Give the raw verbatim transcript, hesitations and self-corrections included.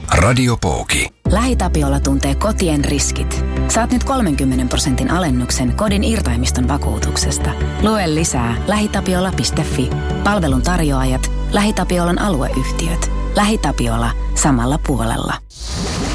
Radiopooki. LähiTapiola tuntee kotien riskit. Saat nyt kolmenkymmenen prosentin alennuksen kodin irtaimiston vakuutuksesta. Lue lisää lähitapiola piste fi. Palvelun tarjoajat, LähiTapiolan alueyhtiöt. LähiTapiola samalla puolella.